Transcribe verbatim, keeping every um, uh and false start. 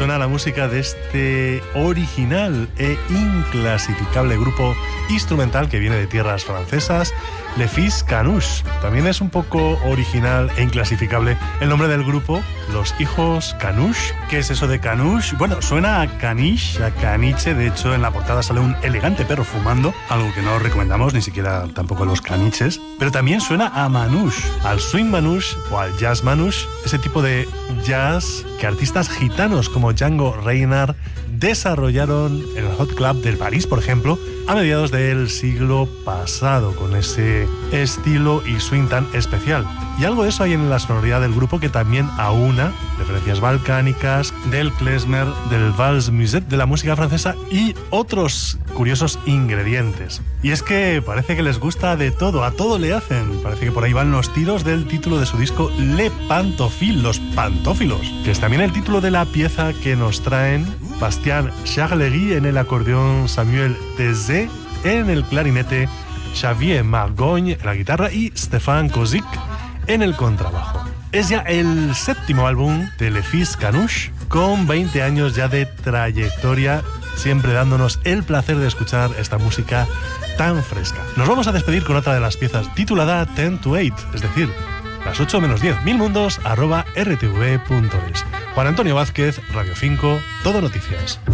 suena la música de este original e inclasificable grupo instrumental que viene de tierras francesas, Les Fils Canouche. También es un poco original e inclasificable el nombre del grupo, Los Hijos Canouche. ¿Qué es eso de Canouche? Bueno, suena a caniche, a caniche. De hecho, en la portada sale un elegante perro fumando, algo que no recomendamos, ni siquiera tampoco los caniches. Pero también suena a manouche, al swing manouche o al jazz manouche, ese tipo de jazz que artistas gitanos como Django Reinhardt desarrollaron en el Hot Club de París, por ejemplo, a mediados del siglo pasado, con ese estilo y swing tan especial. Y algo de eso hay en la sonoridad del grupo, que también aúna referencias balcánicas, del klezmer, del vals musette, de la música francesa y otros curiosos ingredientes. Y es que parece que les gusta de todo, a todo le hacen. Parece que por ahí van los tiros del título de su disco Le Pantophile, los pantófilos, que es también el título de la pieza que nos traen Bastien Charlegui en el acordeón, Samuel Tezé en el clarinete, Xavier Margogne en la guitarra y Stéphane Kozik en el contrabajo. Es ya el séptimo álbum de Les Fils Canouche, con veinte años ya de trayectoria, siempre dándonos el placer de escuchar esta música tan fresca. Nos vamos a despedir con otra de las piezas titulada ten to eight, es decir, las ocho menos diez, milmundos arroba r t v punto es. Juan Antonio Vázquez, Radio cinco, Todo Noticias.